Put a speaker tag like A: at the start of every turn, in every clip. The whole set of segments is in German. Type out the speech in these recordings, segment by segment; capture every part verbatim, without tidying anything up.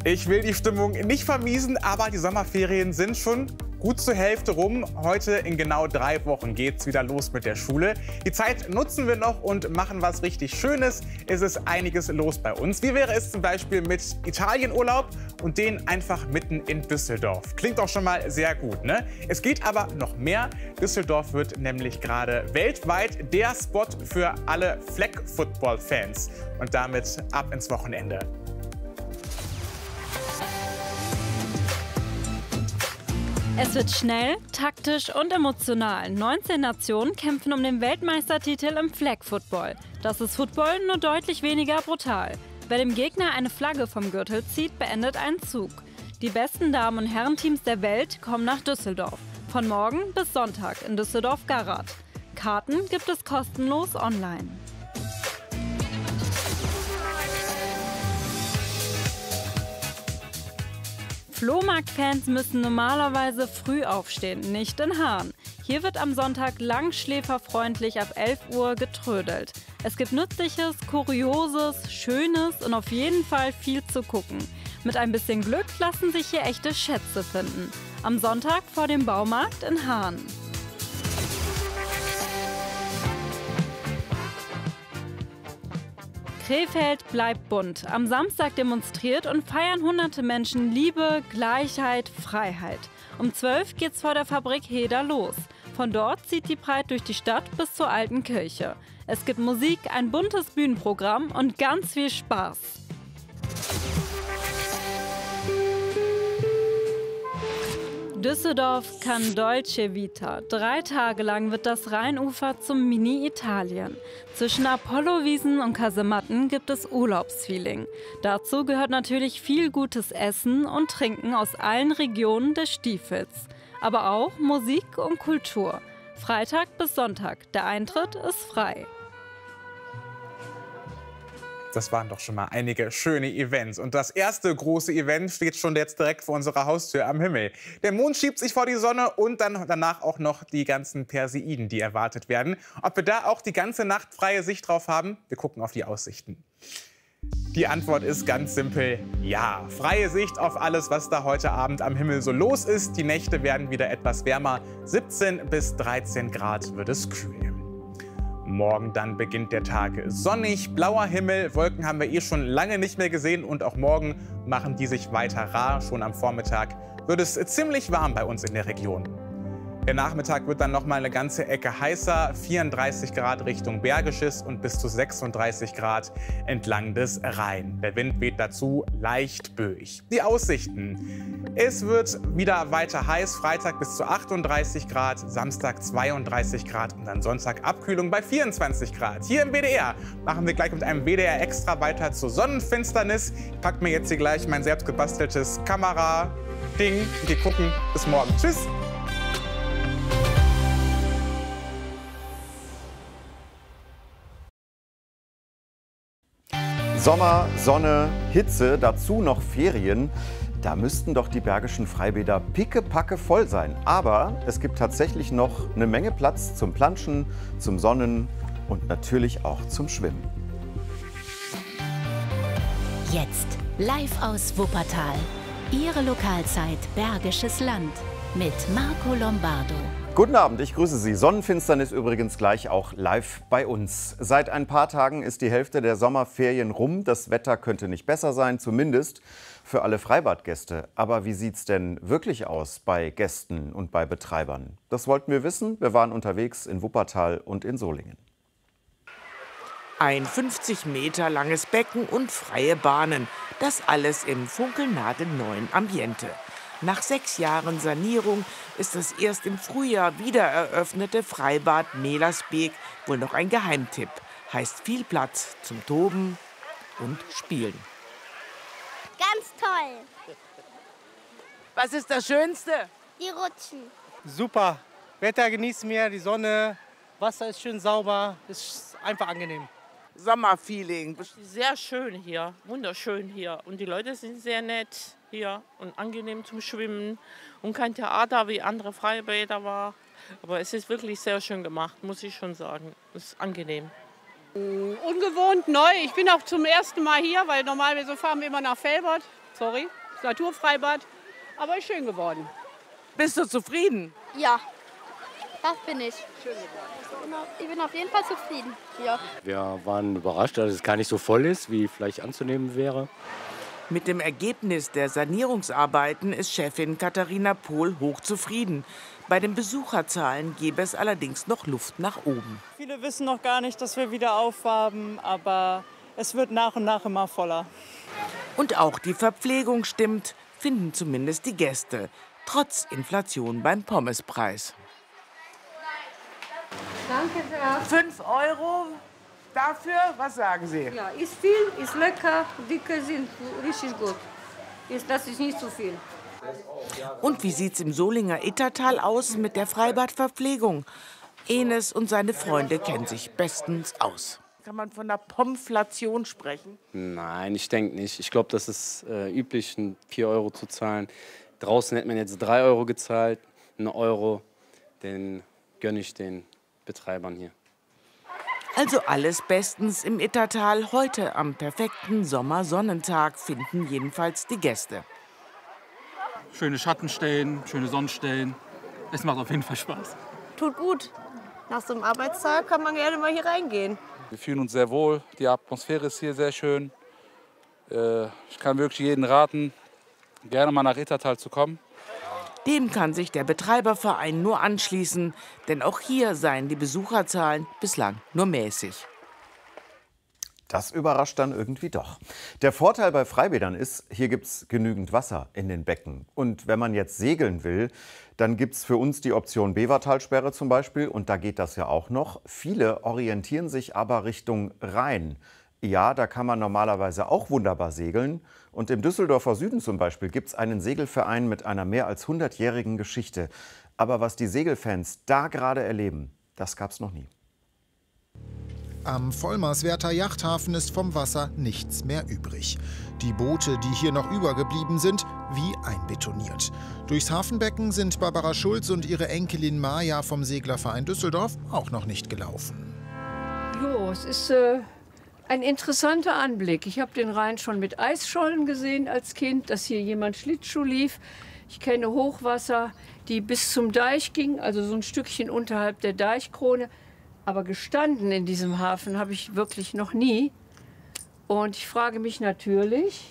A: Ich will die Stimmung nicht vermiesen, aber die Sommerferien sind schon gut zur Hälfte rum. Heute in genau drei Wochen geht's wieder los mit der Schule. Die Zeit nutzen wir noch und machen was richtig Schönes. Es ist einiges los bei uns. Wie wäre es zum Beispiel mit Italienurlaub und den einfach mitten in Düsseldorf? Klingt doch schon mal sehr gut, ne? Es geht aber noch mehr. Düsseldorf wird nämlich gerade weltweit der Spot für alle Flag-Football-Fans. Und damit ab ins Wochenende.
B: Es wird schnell, taktisch und emotional. neunzehn Nationen kämpfen um den Weltmeistertitel im Flag Football. Das ist Football, nur deutlich weniger brutal. Wer dem Gegner eine Flagge vom Gürtel zieht, beendet einen Zug. Die besten Damen- und Herrenteams der Welt kommen nach Düsseldorf. Von morgen bis Sonntag in Düsseldorf-Garat. Karten gibt es kostenlos online. Flohmarktfans müssen normalerweise früh aufstehen, nicht in Hahn. Hier wird am Sonntag langschläferfreundlich ab elf Uhr getrödelt. Es gibt Nützliches, Kurioses, Schönes und auf jeden Fall viel zu gucken. Mit ein bisschen Glück lassen sich hier echte Schätze finden. Am Sonntag vor dem Baumarkt in Hahn. Krefeld bleibt bunt. Am Samstag demonstriert und feiern hunderte Menschen Liebe, Gleichheit, Freiheit. Um zwölf geht's vor der Fabrik Heder los. Von dort zieht die Pride durch die Stadt bis zur alten Kirche. Es gibt Musik, ein buntes Bühnenprogramm und ganz viel Spaß. Düsseldorf kann Dolce Vita. Drei Tage lang wird das Rheinufer zum Mini-Italien. Zwischen Apollo-Wiesen und Kasematten gibt es Urlaubsfeeling. Dazu gehört natürlich viel gutes Essen und Trinken aus allen Regionen des Stiefels. Aber auch Musik und Kultur. Freitag bis Sonntag. Der Eintritt ist frei.
A: Das waren doch schon mal einige schöne Events. Und das erste große Event steht schon jetzt direkt vor unserer Haustür am Himmel. Der Mond schiebt sich vor die Sonne und dann danach auch noch die ganzen Perseiden, die erwartet werden. Ob wir da auch die ganze Nacht freie Sicht drauf haben? Wir gucken auf die Aussichten. Die Antwort ist ganz simpel, ja. Freie Sicht auf alles, was da heute Abend am Himmel so los ist. Die Nächte werden wieder etwas wärmer. siebzehn bis dreizehn Grad wird es kühl. Morgen dann beginnt der Tag sonnig, blauer Himmel, Wolken haben wir eh schon lange nicht mehr gesehen und auch morgen machen die sich weiter rar. Schon am Vormittag wird es ziemlich warm bei uns in der Region. Der Nachmittag wird dann noch mal eine ganze Ecke heißer, vierunddreißig Grad Richtung Bergisches und bis zu sechsunddreißig Grad entlang des Rhein. Der Wind weht dazu leicht böig. Die Aussichten. Es wird wieder weiter heiß, Freitag bis zu achtunddreißig Grad, Samstag zweiunddreißig Grad und dann Sonntag Abkühlung bei vierundzwanzig Grad. Hier im W D R machen wir gleich mit einem W D R Extra weiter zur Sonnenfinsternis. Ich packe mir jetzt hier gleich mein selbst gebasteltes Kamera-Ding und wir gucken bis morgen. Tschüss!
C: Sommer, Sonne, Hitze, dazu noch Ferien. Da müssten doch die bergischen Freibäder pickepacke voll sein. Aber es gibt tatsächlich noch eine Menge Platz zum Planschen, zum Sonnen und natürlich auch zum Schwimmen.
D: Jetzt live aus Wuppertal. Ihre Lokalzeit Bergisches Land mit Marco Lombardo.
C: Guten Abend, ich grüße Sie. Sonnenfinsternis übrigens gleich auch live bei uns. Seit ein paar Tagen ist die Hälfte der Sommerferien rum. Das Wetter könnte nicht besser sein, zumindest für alle Freibadgäste. Aber wie sieht es denn wirklich aus bei Gästen und bei Betreibern? Das wollten wir wissen. Wir waren unterwegs in Wuppertal und in Solingen.
E: Ein fünfzig Meter langes Becken und freie Bahnen. Das alles im funkelnagelneuen Ambiente. Nach sechs Jahren Sanierung ist das erst im Frühjahr wieder eröffnete Freibad Melersbeek wohl noch ein Geheimtipp. Heißt viel Platz zum Toben und Spielen.
F: Ganz toll.
E: Was ist das Schönste?
F: Die Rutschen.
G: Super. Wetter genießen wir, die Sonne, Wasser ist schön sauber, ist einfach angenehm.
E: Sommerfeeling.
H: Sehr schön hier, wunderschön hier. Und die Leute sind sehr nett hier und angenehm zum Schwimmen. Und kein Theater wie andere Freibäder war. Aber es ist wirklich sehr schön gemacht, muss ich schon sagen. Es ist angenehm.
I: Ungewohnt, neu. Ich bin auch zum ersten Mal hier, weil normalerweise fahren wir immer nach Velbert. Sorry, das Naturfreibad. Aber ist schön geworden.
E: Bist du zufrieden?
F: Ja, das bin ich. Ich bin auf jeden Fall zufrieden. Ja.
J: Wir waren überrascht, dass es gar nicht so voll ist, wie vielleicht anzunehmen wäre.
E: Mit dem Ergebnis der Sanierungsarbeiten ist Chefin Katharina Pohl hochzufrieden. Bei den Besucherzahlen gäbe es allerdings noch Luft nach oben.
K: Viele wissen noch gar nicht, dass wir wieder aufhaben, aber es wird nach und nach immer voller.
E: Und auch die Verpflegung stimmt, finden zumindest die Gäste, trotz Inflation beim Pommespreis.
L: Danke sehr.
E: Fünf Euro dafür, was sagen Sie?
L: Ja, ist viel, ist lecker, dicke sind richtig gut. Ist, das ist nicht zu viel.
E: Und wie sieht's im Solinger Ittertal aus mit der Freibadverpflegung? Enes und seine Freunde kennen sich bestens aus. Kann man von einer Pomflation sprechen?
J: Nein, ich denke nicht. Ich glaube, das ist äh, üblich, vier Euro zu zahlen. Draußen hätte man jetzt drei Euro gezahlt, einen Euro, den gönne ich den Betreibern hier.
E: Also alles bestens im Ittertal. Heute am perfekten Sommersonnentag finden jedenfalls die Gäste.
M: Schöne Schattenstellen, schöne Sonnenstellen. Es macht auf jeden Fall Spaß.
N: Tut gut. Nach so einem Arbeitstag kann man gerne mal hier reingehen.
O: Wir fühlen uns sehr wohl. Die Atmosphäre ist hier sehr schön. Ich kann wirklich jeden raten, gerne mal nach Ittertal zu kommen.
E: Dem kann sich der Betreiberverein nur anschließen, denn auch hier seien die Besucherzahlen bislang nur mäßig.
C: Das überrascht dann irgendwie doch. Der Vorteil bei Freibädern ist, hier gibt es genügend Wasser in den Becken. Und wenn man jetzt segeln will, dann gibt es für uns die Option Bevertalsperre zum Beispiel. Und da geht das ja auch noch. Viele orientieren sich aber Richtung Rhein. Ja, da kann man normalerweise auch wunderbar segeln. Und im Düsseldorfer Süden zum Beispiel gibt es einen Segelverein mit einer mehr als hundertjährigen Geschichte. Aber was die Segelfans da gerade erleben, das gab es noch nie.
P: Am Vollmerswerther Yachthafen ist vom Wasser nichts mehr übrig. Die Boote, die hier noch übergeblieben sind, wie einbetoniert. Durchs Hafenbecken sind Barbara Schulz und ihre Enkelin Maja vom Seglerverein Düsseldorf auch noch nicht gelaufen.
Q: Jo, es ist äh, ein interessanter Anblick. Ich habe den Rhein schon mit Eisschollen gesehen als Kind, dass hier jemand Schlittschuh lief. Ich kenne Hochwasser, die bis zum Deich gingen, also so ein Stückchen unterhalb der Deichkrone. Aber gestanden in diesem Hafen habe ich wirklich noch nie. Und ich frage mich natürlich,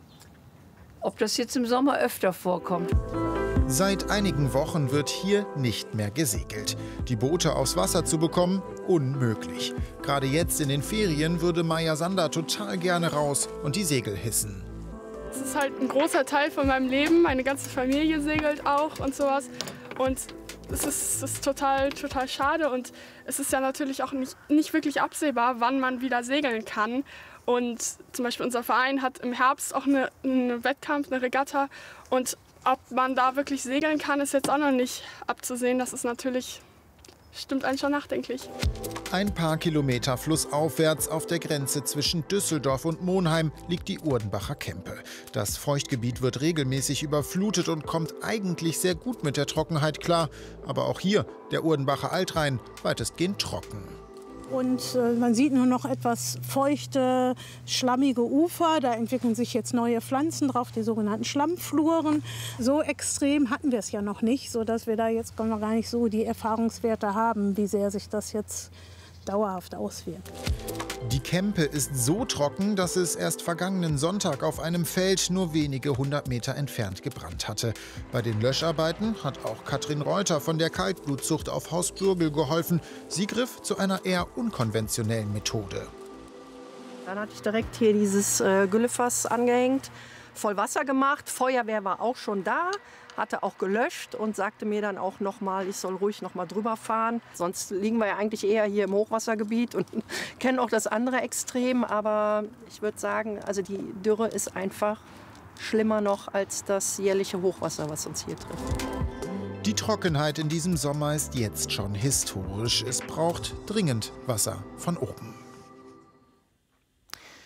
Q: ob das jetzt im Sommer öfter vorkommt.
P: Seit einigen Wochen wird hier nicht mehr gesegelt. Die Boote aufs Wasser zu bekommen, unmöglich. Gerade jetzt in den Ferien würde Maja Sander total gerne raus und die Segel hissen.
R: Es ist halt ein großer Teil von meinem Leben. Meine ganze Familie segelt auch und sowas. Und es ist, es ist total, total schade. Und es ist ja natürlich auch nicht, nicht wirklich absehbar, wann man wieder segeln kann. Und zum Beispiel unser Verein hat im Herbst auch eine, einen Wettkampf, eine Regatta. Und ob man da wirklich segeln kann, ist jetzt auch noch nicht abzusehen. Das ist natürlich, stimmt einen schon nachdenklich.
P: Ein paar Kilometer flussaufwärts auf der Grenze zwischen Düsseldorf und Monheim liegt die Urdenbacher Kempe. Das Feuchtgebiet wird regelmäßig überflutet und kommt eigentlich sehr gut mit der Trockenheit klar. Aber auch hier, der Urdenbacher Altrhein, weitestgehend trocken.
S: Und äh, man sieht nur noch etwas feuchte, schlammige Ufer. Da entwickeln sich jetzt neue Pflanzen drauf, die sogenannten Schlammfluren. So extrem hatten wir es ja noch nicht, sodass wir da jetzt gar nicht so die Erfahrungswerte haben, wie sehr sich das jetzt dauerhaft auswirkt.
P: Die Kempe ist so trocken, dass es erst vergangenen Sonntag auf einem Feld nur wenige hundert Meter entfernt gebrannt hatte. Bei den Löscharbeiten hat auch Katrin Reuter von der Kaltblutzucht auf Haus Bürgel geholfen. Sie griff zu einer eher unkonventionellen Methode.
T: Dann hatte ich direkt hier dieses äh, Güllefass angehängt, voll Wasser gemacht. Feuerwehr war auch schon da, hatte auch gelöscht und sagte mir dann auch noch mal, ich soll ruhig noch mal drüber fahren. Sonst liegen wir ja eigentlich eher hier im Hochwassergebiet und kennen auch das andere Extrem. Aber ich würde sagen, also die Dürre ist einfach schlimmer noch als das jährliche Hochwasser, was uns hier trifft.
P: Die Trockenheit in diesem Sommer ist jetzt schon historisch. Es braucht dringend Wasser von oben.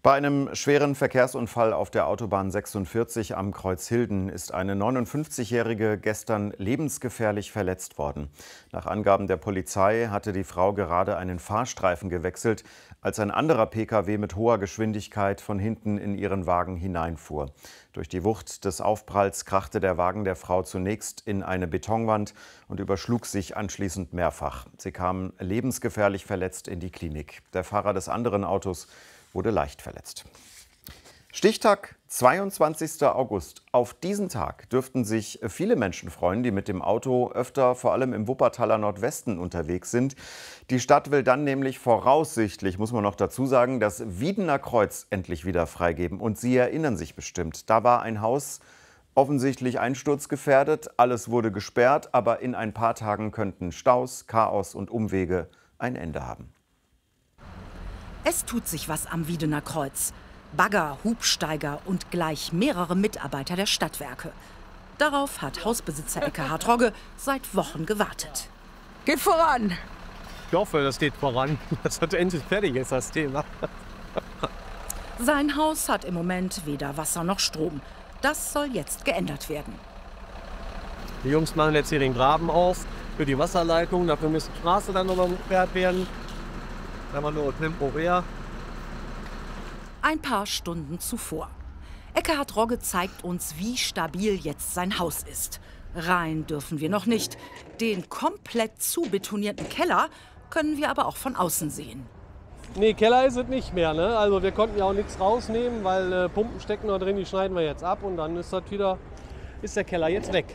C: Bei einem schweren Verkehrsunfall auf der Autobahn sechsundvierzig am Kreuz Hilden ist eine neunundfünfzigjährige gestern lebensgefährlich verletzt worden. Nach Angaben der Polizei hatte die Frau gerade einen Fahrstreifen gewechselt, als ein anderer Pkw mit hoher Geschwindigkeit von hinten in ihren Wagen hineinfuhr. Durch die Wucht des Aufpralls krachte der Wagen der Frau zunächst in eine Betonwand und überschlug sich anschließend mehrfach. Sie kam lebensgefährlich verletzt in die Klinik. Der Fahrer des anderen Autos wurde leicht verletzt. Stichtag zweiundzwanzigster August. Auf diesen Tag dürften sich viele Menschen freuen, die mit dem Auto öfter vor allem im Wuppertaler Nordwesten unterwegs sind. Die Stadt will dann nämlich voraussichtlich, muss man noch dazu sagen, das Wiedener Kreuz endlich wieder freigeben. Und Sie erinnern sich bestimmt, da war ein Haus offensichtlich einsturzgefährdet, alles wurde gesperrt, aber in ein paar Tagen könnten Staus, Chaos und Umwege ein Ende haben.
U: Es tut sich was am Wiedener Kreuz. Bagger, Hubsteiger und gleich mehrere Mitarbeiter der Stadtwerke. Darauf hat Hausbesitzer Eckhard Rogge seit Wochen gewartet.
V: Geht voran! Ich hoffe, das geht voran. Das wird endlich fertig ist, das Thema.
U: Sein Haus hat im Moment weder Wasser noch Strom. Das soll jetzt geändert werden.
V: Die Jungs machen jetzt hier den Graben auf für die Wasserleitung. Dafür müssen die Straße dann nochmal gesperrt werden. Da haben wir nur temporär.
U: Ein paar Stunden zuvor. Eckhard Rogge zeigt uns, wie stabil jetzt sein Haus ist. Rein dürfen wir noch nicht. Den komplett zubetonierten Keller können wir aber auch von außen sehen.
V: Nee, Keller ist es nicht mehr. Ne? Also wir konnten ja auch nichts rausnehmen, weil äh, Pumpen stecken da drin, die schneiden wir jetzt ab und dann ist das wieder, ist der Keller jetzt weg.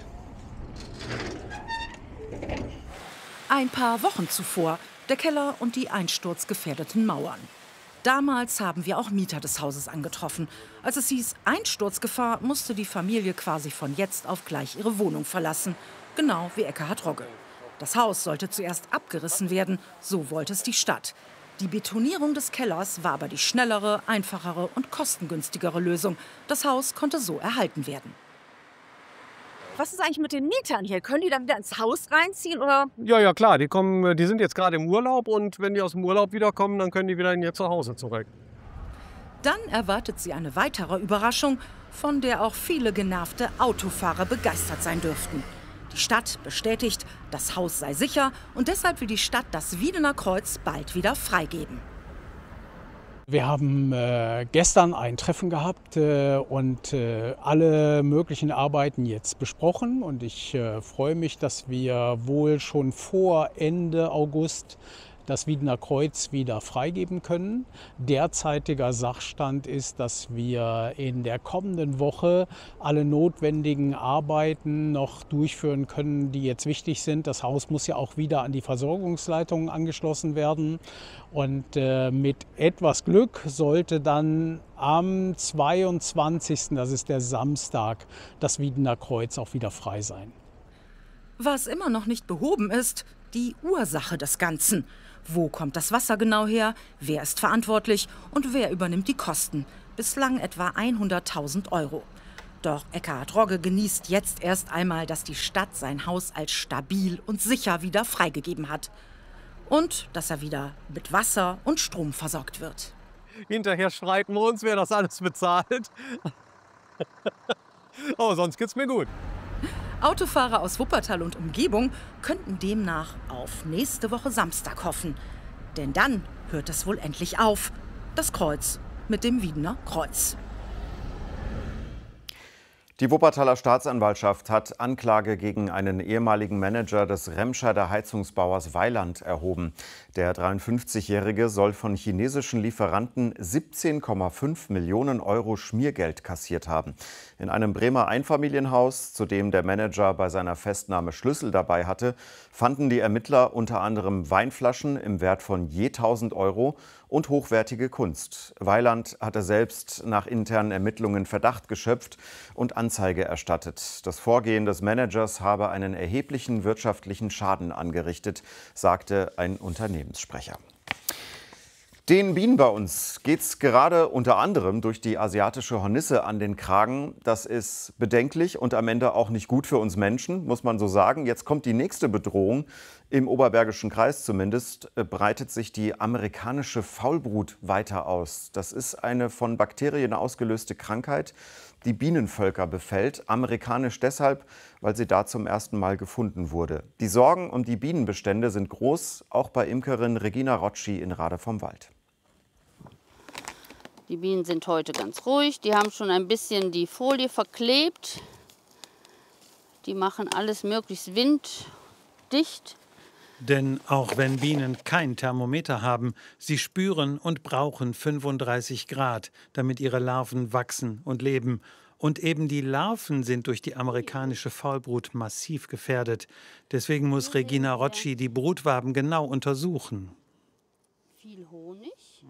U: Ein paar Wochen zuvor der Keller und die einsturzgefährdeten Mauern. Damals haben wir auch Mieter des Hauses angetroffen. Als es hieß Einsturzgefahr, musste die Familie quasi von jetzt auf gleich ihre Wohnung verlassen. Genau wie Eckhard Rogge. Das Haus sollte zuerst abgerissen werden, so wollte es die Stadt. Die Betonierung des Kellers war aber die schnellere, einfachere und kostengünstigere Lösung. Das Haus konnte so erhalten werden.
W: Was ist eigentlich mit den Mietern hier? Können die dann wieder ins Haus reinziehen? Oder?
V: Ja, ja klar, die, kommen, die sind jetzt gerade im Urlaub und wenn die aus dem Urlaub wiederkommen, dann können die wieder in ihr Zuhause zurück.
U: Dann erwartet sie eine weitere Überraschung, von der auch viele genervte Autofahrer begeistert sein dürften. Die Stadt bestätigt, das Haus sei sicher und deshalb will die Stadt das Wiedener Kreuz bald wieder freigeben.
X: Wir haben äh, gestern ein Treffen gehabt äh, und äh, alle möglichen Arbeiten jetzt besprochen. Und ich äh, freue mich, dass wir wohl schon vor Ende August das Wiedener Kreuz wieder freigeben können. Derzeitiger Sachstand ist, dass wir in der kommenden Woche alle notwendigen Arbeiten noch durchführen können, die jetzt wichtig sind. Das Haus muss ja auch wieder an die Versorgungsleitungen angeschlossen werden. Und äh, mit etwas Glück sollte dann am zweiundzwanzigsten, das ist der Samstag, das Wiedener Kreuz auch wieder frei sein.
U: Was immer noch nicht behoben ist, die Ursache des Ganzen. Wo kommt das Wasser genau her? Wer ist verantwortlich? Und wer übernimmt die Kosten? Bislang etwa hunderttausend Euro. Doch Eckhard Rogge genießt jetzt erst einmal, dass die Stadt sein Haus als stabil und sicher wieder freigegeben hat. Und dass er wieder mit Wasser und Strom versorgt wird.
V: Hinterher streiten wir uns, wer das alles bezahlt. Oh, sonst geht's mir gut.
U: Autofahrer aus Wuppertal und Umgebung könnten demnach auf nächste Woche Samstag hoffen. Denn dann hört es wohl endlich auf. Das Kreuz mit dem Wiedener Kreuz.
C: Die Wuppertaler Staatsanwaltschaft hat Anklage gegen einen ehemaligen Manager des Remscheider Heizungsbauers Weiland erhoben. Der dreiundfünfzigjährige soll von chinesischen Lieferanten siebzehn Komma fünf Millionen Euro Schmiergeld kassiert haben. In einem Bremer Einfamilienhaus, zu dem der Manager bei seiner Festnahme Schlüssel dabei hatte, fanden die Ermittler unter anderem Weinflaschen im Wert von je tausend Euro und hochwertige Kunst. Weiland hatte selbst nach internen Ermittlungen Verdacht geschöpft und Anzeige erstattet. Das Vorgehen des Managers habe einen erheblichen wirtschaftlichen Schaden angerichtet, sagte ein Unternehmenssprecher. Den Bienen bei uns geht es gerade unter anderem durch die asiatische Hornisse an den Kragen. Das ist bedenklich und am Ende auch nicht gut für uns Menschen, muss man so sagen. Jetzt kommt die nächste Bedrohung. Im Oberbergischen Kreis zumindest breitet sich die amerikanische Faulbrut weiter aus. Das ist eine von Bakterien ausgelöste Krankheit, die Bienenvölker befällt. Amerikanisch deshalb, weil sie da zum ersten Mal gefunden wurde. Die Sorgen um die Bienenbestände sind groß, auch bei Imkerin Regina Rocci in Rade vom Wald.
A: Die Bienen sind heute ganz ruhig. Die haben schon ein bisschen die Folie verklebt. Die machen alles möglichst winddicht.
B: Denn auch wenn Bienen kein Thermometer haben, sie spüren und brauchen fünfunddreißig Grad, damit ihre Larven wachsen und leben. Und eben die Larven sind durch die amerikanische Faulbrut massiv gefährdet. Deswegen muss Regina Rocci die Brutwaben genau untersuchen.
A: Viel Honig.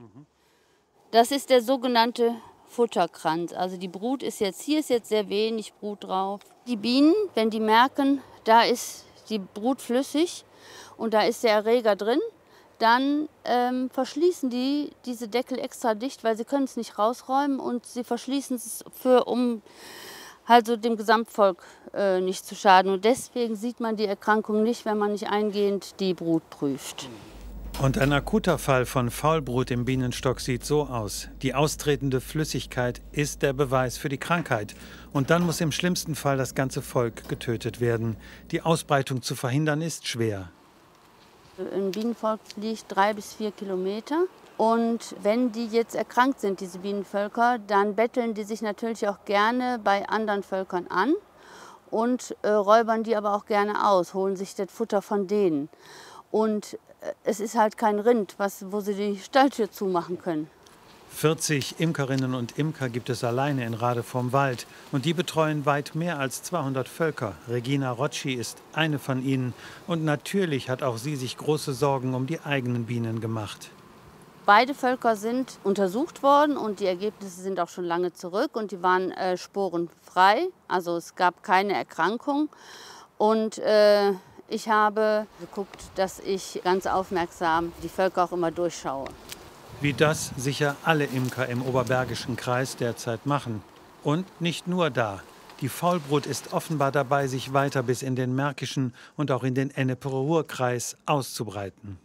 A: Das ist der sogenannte Futterkranz. Also die Brut ist jetzt, hier ist jetzt sehr wenig Brut drauf. Die Bienen, wenn die merken, da ist die Brut flüssig und da ist der Erreger drin, dann ähm, verschließen die diese Deckel extra dicht, weil sie können es nicht rausräumen und sie verschließen es, für, um also dem Gesamtvolk äh, nicht zu schaden. Und deswegen sieht man die Erkrankung nicht, wenn man nicht eingehend die Brut prüft.
B: Und ein akuter Fall von Faulbrut im Bienenstock sieht so aus. Die austretende Flüssigkeit ist der Beweis für die Krankheit. Und dann muss im schlimmsten Fall das ganze Volk getötet werden. Die Ausbreitung zu verhindern ist schwer.
A: Ein Bienenvolk fliegt drei bis vier Kilometer. Und wenn die jetzt erkrankt sind, diese Bienenvölker, dann betteln die sich natürlich auch gerne bei anderen Völkern an und äh, räubern die aber auch gerne aus, holen sich das Futter von denen. Und es ist halt kein Rind, was, wo sie die Stalltür zumachen können.
B: vierzig Imkerinnen und Imker gibt es alleine in Rade vom Wald. Und die betreuen weit mehr als zweihundert Völker. Regina Rocci ist eine von ihnen. Und natürlich hat auch sie sich große Sorgen um die eigenen Bienen gemacht.
A: Beide Völker sind untersucht worden und die Ergebnisse sind auch schon lange zurück. Und die waren äh, sporenfrei, also es gab keine Erkrankung. Und äh, ich habe geguckt, dass ich ganz aufmerksam die Völker auch immer durchschaue.
B: Wie das sicher alle Imker im Oberbergischen Kreis derzeit machen. Und nicht nur da. Die Faulbrut ist offenbar dabei, sich weiter bis in den Märkischen und auch in den Ennepe-Ruhr-Kreis auszubreiten.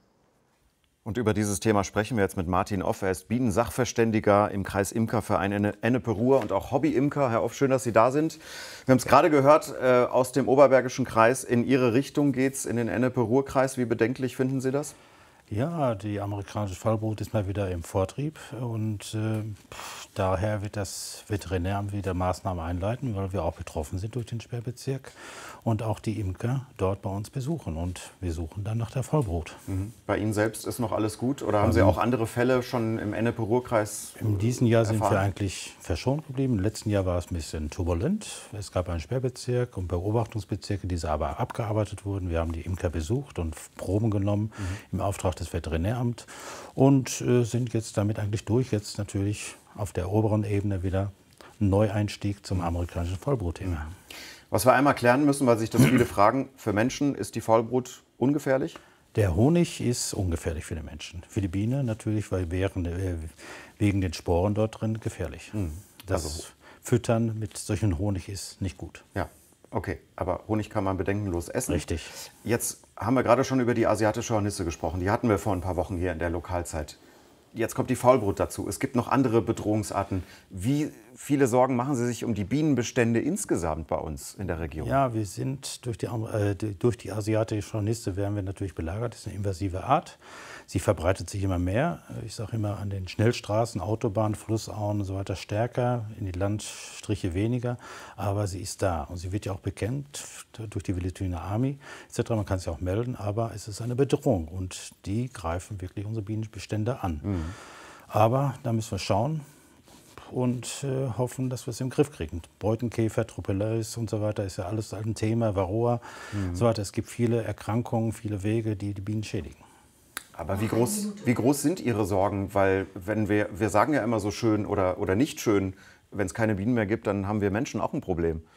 C: Und über dieses Thema sprechen wir jetzt mit Martin Off. Er ist Bienensachverständiger im Kreis Imkerverein Ennepe-Ruhr und auch Hobby-Imker. Herr Off, schön, dass Sie da sind. Wir haben es gerade gehört, äh, aus dem Oberbergischen Kreis in Ihre Richtung geht es in den Ennepe-Ruhr-Kreis. Wie bedenklich finden Sie das?
D: Ja, die amerikanische Faulbrut ist mal wieder im Vortrieb und äh, daher wird das Veterinäramt wieder Maßnahmen einleiten, weil wir auch betroffen sind durch den Sperrbezirk und auch die Imker dort bei uns besuchen und wir suchen dann nach der Faulbrut.
C: Mhm. Bei Ihnen selbst ist noch alles gut oder haben Sie auch andere Fälle schon im Ennepe-Ruhr-Kreis
D: In diesem Jahr sind
C: erfahren?
D: wir eigentlich verschont geblieben. Im letzten Jahr war es ein bisschen turbulent. Es gab einen Sperrbezirk und Beobachtungsbezirke, die aber abgearbeitet wurden. Wir haben die Imker besucht und Proben genommen mhm. im Auftrag des Veterinäramts und äh, sind jetzt damit eigentlich durch. Jetzt natürlich auf der oberen Ebene wieder ein Neueinstieg zum amerikanischen Faulbrutthema.
C: Was wir einmal klären müssen, weil sich das viele fragen, für Menschen ist die Faulbrut ungefährlich?
D: Der Honig ist ungefährlich für den Menschen. Für die Biene natürlich, weil während, äh, wegen den Sporen dort drin gefährlich. Mhm. Das also, Füttern mit solchen Honig ist nicht gut.
C: Ja. Okay, aber Honig kann man bedenkenlos essen.
D: Richtig.
C: Jetzt haben wir gerade schon über die asiatische Hornisse gesprochen. Die hatten wir vor ein paar Wochen hier in der Lokalzeit. Jetzt kommt die Faulbrut dazu. Es gibt noch andere Bedrohungsarten. Wie viele Sorgen machen Sie sich um die Bienenbestände insgesamt bei uns in der Region?
D: Ja, wir sind durch die, äh, durch die asiatische Hornisse werden wir natürlich belagert. Das ist eine invasive Art. Sie verbreitet sich immer mehr. Ich sage immer an den Schnellstraßen, Autobahnen, Flussauen und so weiter stärker, in die Landstriche weniger. Aber sie ist da und sie wird ja auch bekämpft durch die Velitiner Army et cetera. Man kann sie auch melden, aber es ist eine Bedrohung und die greifen wirklich unsere Bienenbestände an. Mhm. Aber da müssen wir schauen und äh, hoffen, dass wir es im Griff kriegen. Beutenkäfer, Tropeleus und so weiter ist ja alles ein Thema, Varroa mhm. und so weiter. Es gibt viele Erkrankungen, viele Wege, die die Bienen schädigen.
C: Aber wie groß, wie groß sind Ihre Sorgen? Weil wenn wir, wir sagen ja immer so schön oder, oder nicht schön, wenn es keine Bienen mehr gibt, dann haben wir Menschen auch ein Problem.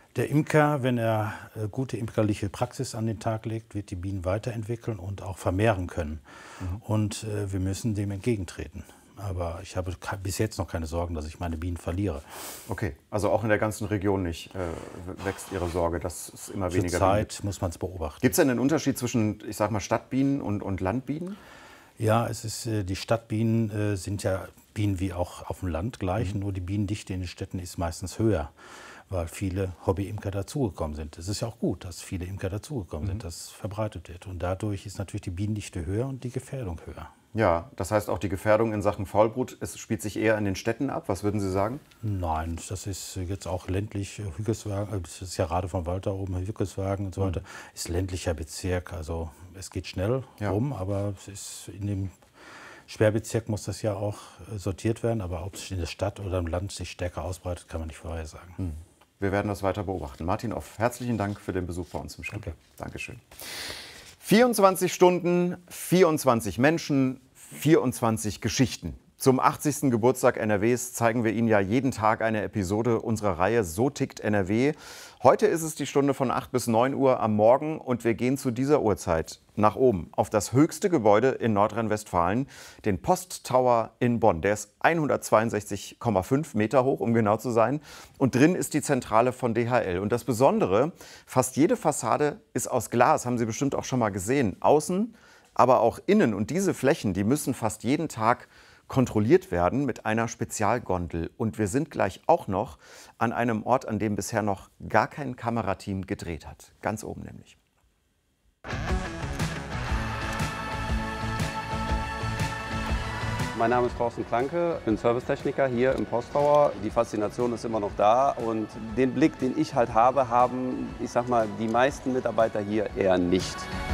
D: Der Imker, wenn er äh, gute imkerliche Praxis an den Tag legt, wird die Bienen weiterentwickeln und auch vermehren können. Mhm. Und äh, wir müssen dem entgegentreten. Aber ich habe bis jetzt noch keine Sorgen, dass ich meine Bienen verliere.
C: Okay, also auch in der ganzen Region nicht äh, wächst Ihre Sorge, dass es immer weniger
D: Zur Zeit wird. Muss man es beobachten.
C: Gibt es denn einen Unterschied zwischen, ich sag mal, Stadtbienen und, und Landbienen?
D: Ja, es ist, äh, die Stadtbienen äh, sind ja Bienen wie auch auf dem Land gleich, mhm. nur die Bienendichte in den Städten ist meistens höher, weil viele Hobbyimker dazugekommen sind. Es ist ja auch gut, dass viele Imker dazugekommen mhm. sind, dass es verbreitet wird. Und dadurch ist natürlich die Bienendichte höher und die Gefährdung höher.
C: Ja, das heißt auch die Gefährdung in Sachen Faulbrut, es spielt sich eher in den Städten ab. Was würden Sie sagen?
D: Nein, das ist jetzt auch ländlich, Hügelswagen, das ist ja gerade vom Wald da oben, Hügelswagen und so weiter, mhm. ist ländlicher Bezirk. Also es geht schnell ja. rum, aber es ist in dem Sperrbezirk muss das ja auch sortiert werden. Aber ob es in der Stadt oder im Land sich stärker ausbreitet, kann man nicht vorhersagen.
C: Mhm. Wir werden das weiter beobachten. Martin Off, herzlichen Dank für den Besuch bei uns im Studio.
D: Okay.
C: Dankeschön. vierundzwanzig Stunden, vierundzwanzig Menschen, vierundzwanzig Geschichten. Zum achtzigsten Geburtstag N R Ws zeigen wir Ihnen ja jeden Tag eine Episode unserer Reihe So tickt N R W. Heute ist es die Stunde von acht bis neun Uhr am Morgen und wir gehen zu dieser Uhrzeit nach oben auf das höchste Gebäude in Nordrhein-Westfalen, den Posttower in Bonn. Der ist hundertzweiundsechzig Komma fünf Meter hoch, um genau zu sein. Und drin ist die Zentrale von D H L. Und das Besondere, fast jede Fassade ist aus Glas, haben Sie bestimmt auch schon mal gesehen. Außen, aber auch innen. Und diese Flächen, die müssen fast jeden Tag kontrolliert werden mit einer Spezialgondel. Und wir sind gleich auch noch an einem Ort, an dem bisher noch gar kein Kamerateam gedreht hat. Ganz oben nämlich.
F: Mein Name ist Thorsten Klanke, ich bin Servicetechniker hier im Posttower. Die Faszination ist immer noch da und den Blick, den ich halt habe, haben, ich sag mal, die meisten Mitarbeiter hier eher nicht.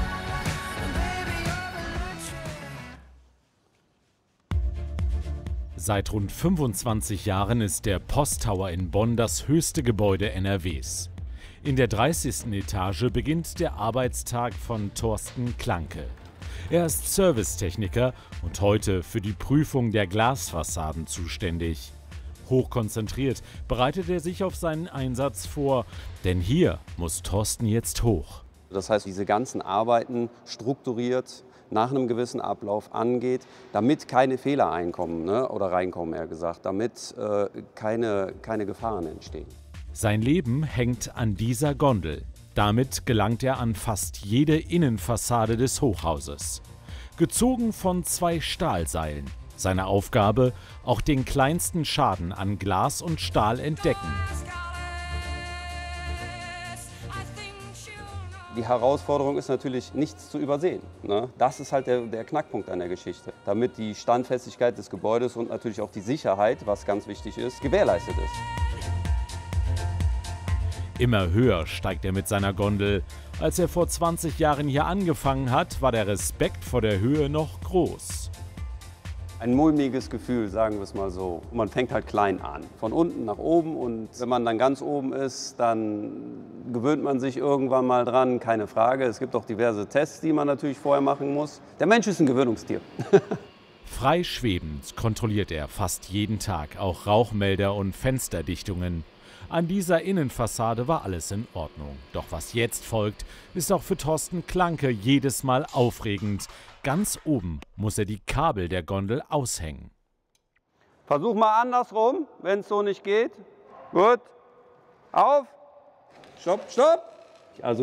G: Seit rund fünfundzwanzig Jahren ist der Posttower in Bonn das höchste Gebäude N R Ws. In der dreißigsten Etage beginnt der Arbeitstag von Thorsten Klanke. Er ist Servicetechniker und heute für die Prüfung der Glasfassaden zuständig. Hochkonzentriert bereitet er sich auf seinen Einsatz vor, denn hier muss Thorsten jetzt hoch.
F: Das heißt, diese ganzen Arbeiten strukturiert nach einem gewissen Ablauf angeht, damit keine Fehler einkommen, ne, oder reinkommen, eher gesagt, damit äh, keine, keine Gefahren entstehen.
G: Sein Leben hängt an dieser Gondel. Damit gelangt er an fast jede Innenfassade des Hochhauses. Gezogen von zwei Stahlseilen. Seine Aufgabe, auch den kleinsten Schaden an Glas und Stahl entdecken.
F: Die Herausforderung ist natürlich, nichts zu übersehen, ne? Das ist halt der, der Knackpunkt an der Geschichte. Damit die Standfestigkeit des Gebäudes und natürlich auch die Sicherheit, was ganz wichtig ist, gewährleistet ist.
G: Immer höher steigt er mit seiner Gondel. Als er vor zwanzig Jahren hier angefangen hat, war der Respekt vor der Höhe noch groß.
F: Ein mulmiges Gefühl, sagen wir es mal so. Man fängt halt klein an, von unten nach oben. Und wenn man dann ganz oben ist, dann gewöhnt man sich irgendwann mal dran, keine Frage. Es gibt auch diverse Tests, die man natürlich vorher machen muss. Der Mensch ist ein Gewöhnungstier.
G: Frei schwebend kontrolliert er fast jeden Tag auch Rauchmelder und Fensterdichtungen. An dieser Innenfassade war alles in Ordnung. Doch was jetzt folgt, ist auch für Thorsten Klanke jedes Mal aufregend. Ganz oben muss er die Kabel der Gondel aushängen.
F: Versuch mal andersrum, wenn es so nicht geht. Gut. Auf. Stopp, stopp. Also